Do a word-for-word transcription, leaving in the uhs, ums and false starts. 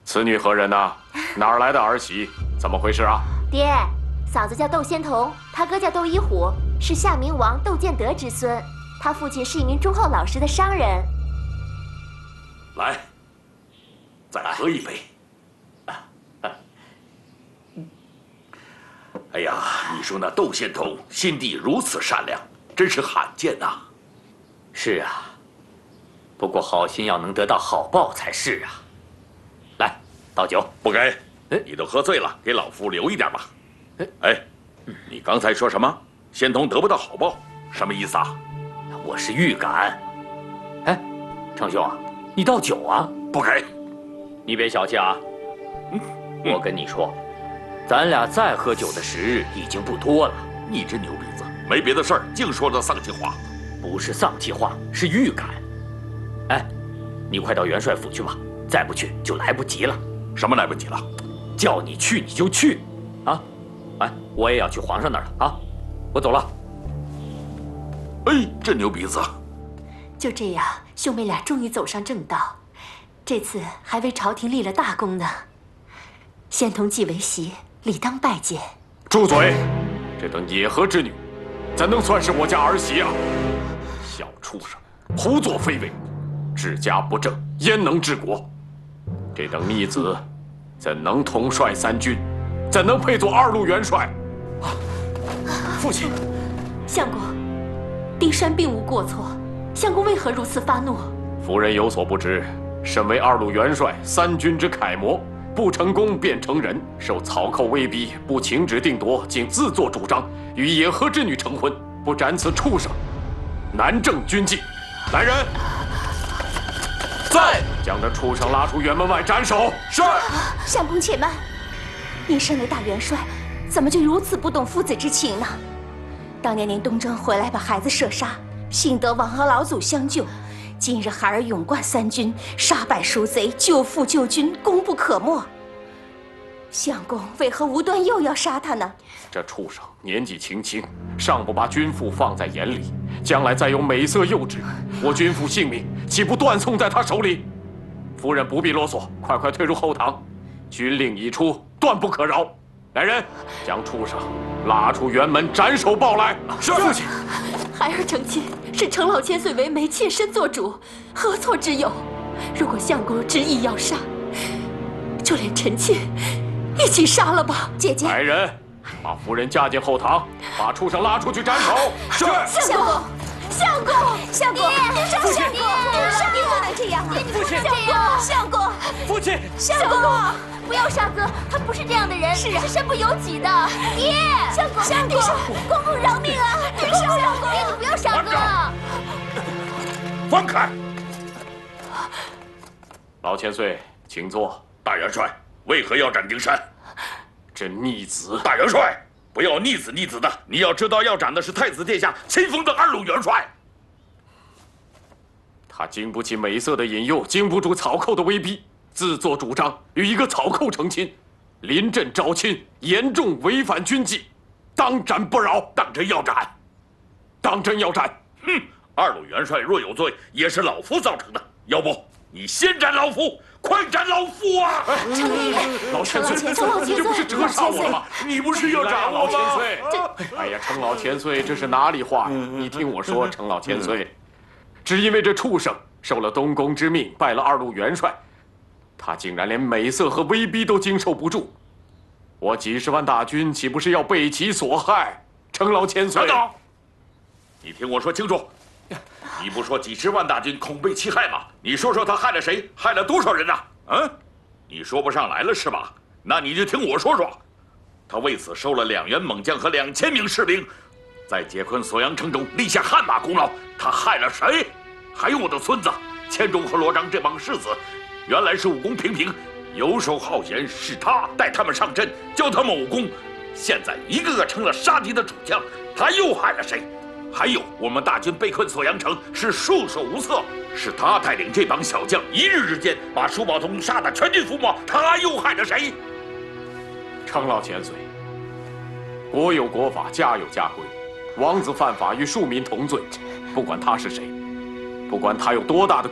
此女何人呐？哪儿来的儿媳？怎么回事啊？ 爹，嫂子叫窦仙童，他哥叫窦一虎，是夏明王窦建德之孙。他父亲是一名忠厚老实的商人。 来，再喝一杯。哎呀，你说那窦仙童心地如此善良，真是罕见呐。 是啊，不过好心要能得到好报才是啊。来，倒酒。 不给，你都喝醉了，给老夫留一点吧。哎，你刚才说什么？仙童得不到好报，什么意思啊？ 我是预感。哎，程兄啊，你倒酒啊？ 不给。 你别小气啊。嗯，我跟你说。咱俩再喝酒的时日已经不多了。 你这牛鼻子，没别的事儿，净说这丧气话。 不是丧气话，是预感。哎，你快到元帅府去吧，再不去就来不及了。 什么来不及了？ 叫你去你就去，啊！哎，我也要去皇上那儿了啊！我走了。 哎，这牛鼻子。 就这样，兄妹俩终于走上正道，这次还为朝廷立了大功呢。仙童既为媳，理当拜见。 住嘴！这等野合之女，怎能算是我家儿媳啊？小畜生，胡作非为，治家不正，焉能治国？这等逆子，怎能统帅三军？怎能配做二路元帅？ 父亲， 相公，丁山并无过错，相公为何如此发怒？ 夫人有所不知，身为二路元帅，三军之楷模。不成功便成仁，受曹寇威逼，不请旨定夺，竟自作主张与野合之女成婚，不斩此畜生，难正军纪。来人，在将这畜生拉出辕门外斩首。是。 相公且慢，您身为大元帅，怎么就如此不懂父子之情呢？当年您东征回来把孩子射杀，幸得王和老祖相救。今日孩儿勇冠三军，杀败蜀贼，救父救军，功不可没。相公为何无端又要杀他呢？ 这畜生年纪轻轻，尚不把君父放在眼里，将来再有美色幼稚，我君父性命岂不断送在他手里？夫人不必啰嗦，快快退入后堂。军令已出，断不可饶。来人，将畜生拉出辕门，斩首报来。 是父亲。 孩儿成亲是承老千岁为媒，妾身做主，何错之有？如果相公执意要杀，就连臣妾一起杀了吧。姐姐， 来人，把夫人架进后堂，把畜生拉出去斩首。 是。相公，相公，相公，爹，相公，相公不能这样啊！ 父亲， 相公， 父亲， 相公，不要杀哥，他不是这样的人，是啊，是身不由己的。爹，相公，相公，公公饶命啊！爹，相公，爹，你不要杀哥。 放开！ 老千岁，请坐。 大元帅，为何要斩丁山？ 这逆子！ 大元帅，不要逆子逆子的，你要知道，要斩的是太子殿下亲封的二路元帅。 他经不起美色的引诱，经不住曹寇的威逼，自作主张与一个曹寇成亲，临阵招亲，严重违反军纪，当斩不饶。 当真要斩？ 当真要斩！ 哼！二路元帅若有罪，也是老夫造成的。要不你先斩老夫，快斩老夫啊！ 程立， 老千岁，你这不是折杀我了吗？ 你不是要斩我吗？ 老千岁，哎呀，程老千岁，这是哪里话呀？你听我说，程老千岁，只因为这畜生受了东宫之命，拜了二路元帅，他竟然连美色和威逼都经受不住，我几十万大军岂不是要被其所害？程老千岁， 等等，你听我说清楚。你不说几十万大军恐被其害吗？你说说他害了谁？害了多少人呐？嗯，你说不上来了是吧？那你就听我说说。他为此收了两员猛将和两千名士兵，在解困锁阳城中立下汗马功劳。他害了谁？还有我的孙子钱钟和罗章这帮世子，原来是武功平平，游手好闲，是他带他们上阵，教他们武功。现在一个个成了杀敌的主将，他又害了谁？还有，我们大军被困锁阳城，是束手无策，是他带领这帮小将，一日之间把舒宝通杀得全军覆没，他又害了谁？ 程老千岁，国有国法，家有家规，王子犯法与庶民同罪，不管他是谁，不管他有多大的